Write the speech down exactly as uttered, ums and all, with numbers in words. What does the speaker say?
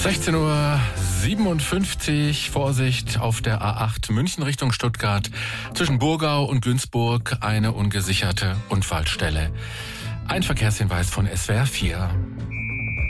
sechzehn Uhr siebenundfünfzig, Vorsicht auf der A acht München Richtung Stuttgart. Zwischen Burgau und Günzburg eine ungesicherte Unfallstelle. Ein Verkehrshinweis von S W R vier.